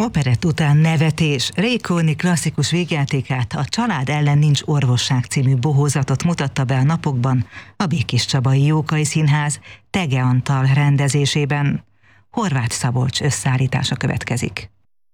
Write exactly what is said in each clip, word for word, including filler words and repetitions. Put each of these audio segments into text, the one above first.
Operett után nevetés. Ray Cooney klasszikus végjátékát, a Család ellen nincs orvosság című bohózatot mutatta be a napokban a Békéscsabai Jókai Színház Thege Antal rendezésében. Horváth Szabolcs összeállítása következik.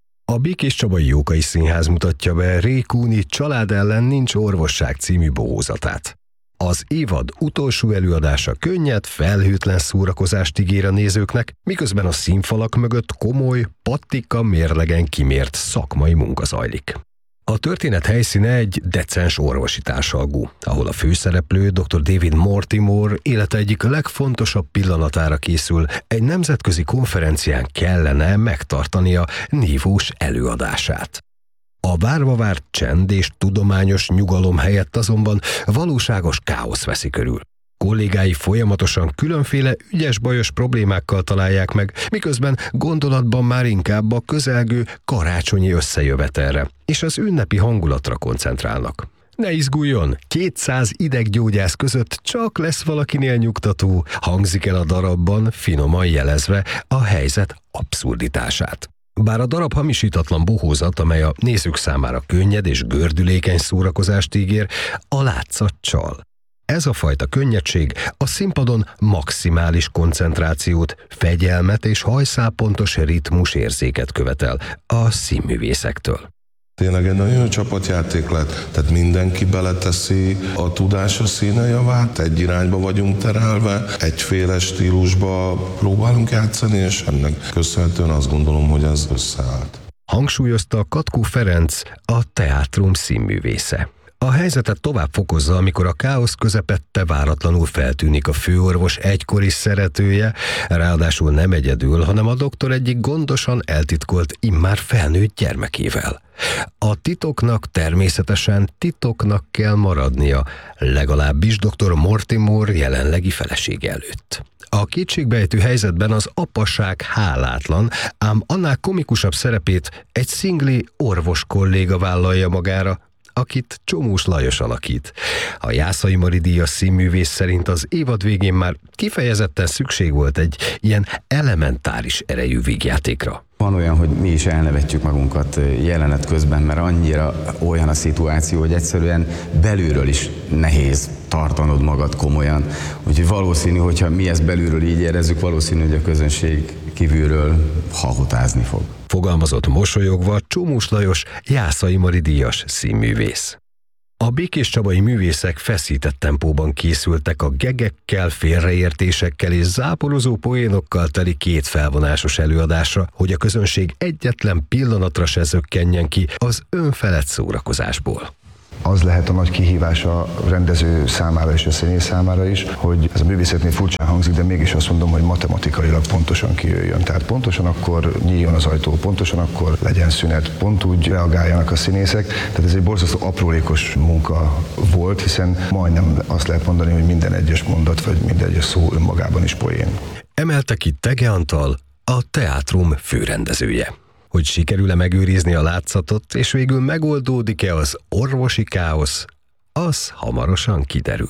A Békéscsabai Jókai Színház mutatja be Ray Cooney Család ellen nincs orvosság című bohózatát. Az évad utolsó előadása könnyed, felhőtlen szórakozást ígér a nézőknek, miközben a színfalak mögött komoly, pattika mérlegen kimért szakmai munka zajlik. A történet helyszíne egy decens orvosi társalgó, ahol a főszereplő doktor David Mortimer élete egyik legfontosabb pillanatára készül, egy nemzetközi konferencián kellene megtartania nívós előadását. A várva várt csend és tudományos nyugalom helyett azonban valóságos káosz veszi körül. Kollégái folyamatosan különféle ügyes-bajos problémákkal találják meg, miközben gondolatban már inkább a közelgő karácsonyi összejövetelre és az ünnepi hangulatra koncentrálnak. Ne izguljon, kétszáz ideggyógyász között csak lesz valakinél nyugtató, hangzik el a darabban, finoman jelezve a helyzet abszurditását. Bár a darab hamisítatlan bohózat, amely a nézők számára könnyed és gördülékeny szórakozást ígér, a látszat csal. Ez a fajta könnyedség a színpadon maximális koncentrációt, fegyelmet és hajszálpontos ritmus érzéket követel a színművészektől. Tényleg egy nagyon jó csapatjáték lett, tehát mindenki beleteszi a tudása színe javát, egy irányba vagyunk terelve, egyféle stílusba próbálunk játszani, és ennek köszönhetően azt gondolom, hogy ez összeállt. Hangsúlyozta Katkó Ferenc, a teátrum színművésze. A helyzetet tovább fokozza, amikor a káosz közepette váratlanul feltűnik a főorvos egykori szeretője, ráadásul nem egyedül, hanem a doktor egyik gondosan eltitkolt, immár felnőtt gyermekével. A titoknak természetesen titoknak kell maradnia, legalábbis doktor Mortimer jelenlegi felesége előtt. A kétségbejtő helyzetben az apaság hálátlan, ám annál komikusabb szerepét egy szingli orvos kolléga vállalja magára, akit Csomós Lajos alakít. A Jászai Mari díjas színművész szerint az évad végén már kifejezetten szükség volt egy ilyen elementáris erejű vígjátékra. Van olyan, hogy mi is elnevetjük magunkat jelenet közben, mert annyira olyan a szituáció, hogy egyszerűen belülről is nehéz tartanod magad komolyan. Úgyhogy valószínű, hogyha mi ezt belülről így érezzük, valószínű, hogy a közönség kívülről hahotázni fog. Fogalmazott mosolyogva Csomós Lajos Jászai Mari díjas színművész. A békéscsabai művészek feszített tempóban készültek a gegekkel, félreértésekkel és záporozó poénokkal teli két felvonásos előadásra, hogy a közönség egyetlen pillanatra se zökkenjen ki az önfelett szórakozásból. Az lehet a nagy kihívás a rendező számára és a színész számára is, hogy ez a művészetnél furcsán hangzik, de mégis azt mondom, hogy matematikailag pontosan kijöjjön. Tehát pontosan akkor nyíljon az ajtó, pontosan akkor legyen szünet, pont úgy reagáljanak a színészek. Tehát ez egy borzasztó aprólékos munka volt, hiszen majdnem azt lehet mondani, hogy minden egyes mondat vagy minden egyes szó önmagában is poén. Emelte ki Thege Antal, a teátrum főrendezője. Hogy sikerül-e megőrizni a látszatot, és végül megoldódik-e az orvosi káosz, az hamarosan kiderül.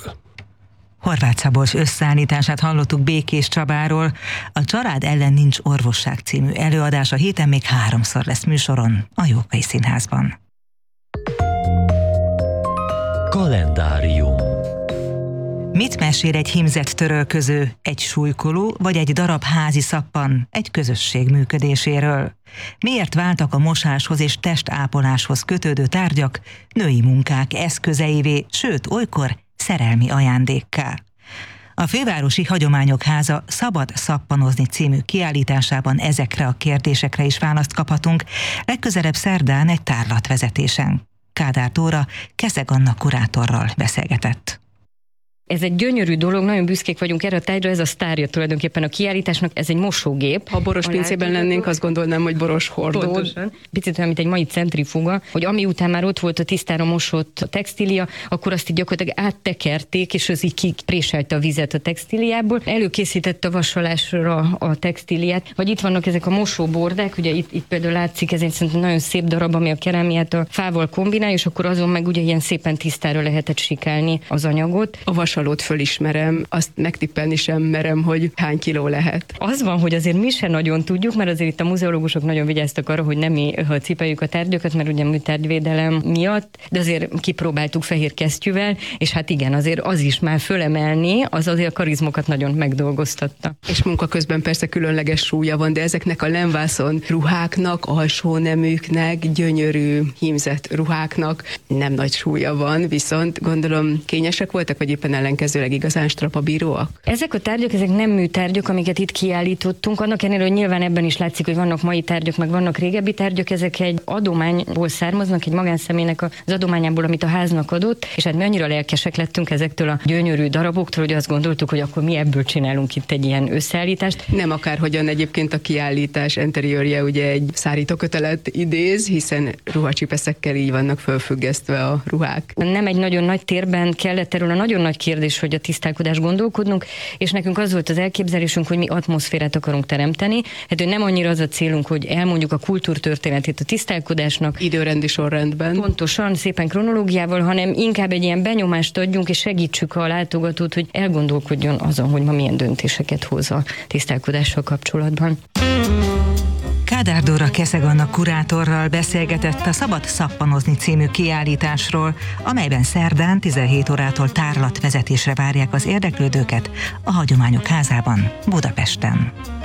Horváth Szabolcs összeállítását hallottuk Békéscsabáról. A Család ellen nincs orvosság című előadás a héten még háromszor lesz műsoron a Jókai Színházban. Kalendárium. Mit mesél egy hímzett törölköző, egy súlykoló vagy egy darab házi szappan egy közösség működéséről? Miért váltak a mosáshoz és testápoláshoz kötődő tárgyak női munkák eszközeivé, sőt olykor szerelmi ajándékká? A Fővárosi Hagyományok Háza Szabad szappanozni című kiállításában ezekre a kérdésekre is választ kaphatunk, legközelebb szerdán egy tárlatvezetésen. Kádár Tóra Keszeg Anna kurátorral beszélgetett. Ez egy gyönyörű dolog, nagyon büszkék vagyunk erre a tárgyra, ez a sztárja tulajdonképpen a kiállításnak, ez egy mosógép. Ha boros pincében lennénk, azt gondolnám, hogy boros hordó. Pontosan. Picit olyan, mint egy mai centrifuga, hogy ami után már ott volt a tisztára mosott textília, akkor azt így gyakorlatilag áttekerték, és az így kipréselte a vizet a textíliából. Előkészítette a vasalásra a textíliát, vagy itt vannak ezek a mosóbordák, ugye itt, itt például látszik, ez egy szerintem nagyon szép darab, ami a kerámiát a fával kombinálja, és akkor azon meg ugye ilyen szépen tisztára lehetett sikálni az anyagot. A marsalót fölismerem, azt megtippelni sem merem, hogy hány kiló lehet. Az van, hogy azért mi se nagyon tudjuk, mert azért itt a muzeológusok nagyon vigyáztak arra, hogy nem mi cipeljük a tárgyakat, mert ugye műtárgyvédelem miatt, de azért kipróbáltuk fehér kesztyűvel, és hát igen, azért az is már fölemelni, az azért a karizmokat nagyon megdolgoztatta. És munka közben persze különleges súlya van, de ezeknek a lemvászon ruháknak, alsó neműknek, gyönyörű hímzett ruháknak nem nagy súlya van, viszont gondolom kényesek voltak, vagy éppen ellenkezőleg igazán strapabíróak? Ezek a tárgyak, ezek nem műtárgyak, amiket itt kiállítottunk, annak ellenére, hogy nyilván ebben is látszik, hogy vannak mai tárgyak, meg vannak régebbi tárgyak, ezek egy adományból származnak, egy magánszemélynek az adományából, amit a háznak adott, és hát mi annyira lelkesek lettünk ezektől a gyönyörű daraboktól, hogy azt gondoltuk, hogy akkor mi ebből csinálunk itt egy ilyen összeállítást. Nem akárhogyan, egyébként a kiállítás interiőrje ugye egy szárítókötelet idéz, hiszen ruhacsipeszekkel így vannak fölfüggesztve a ruhák. Nem egy nagyon nagy térben kellett erről a nagyon nagy kérdés, hogy a tisztálkodás gondolkodnunk, és nekünk az volt az elképzelésünk, hogy mi atmoszférát akarunk teremteni. Hát, hogy nem annyira az a célunk, hogy elmondjuk a kultúrtörténetét a tisztálkodásnak. Időrendi sorrendben. Pontosan, szépen kronológiával, hanem inkább egy ilyen benyomást adjunk, és segítsük a látogatót, hogy elgondolkodjon azon, hogy ma milyen döntéseket hoz a tisztálkodással kapcsolatban. Kádár Dóra Keszeg Anna kurátorral beszélgetett a Szabad szappanozni című kiállításról, amelyben szerdán tizenhét órától tárlatvezetésre várják az érdeklődőket a Hagyományok Házában, Budapesten.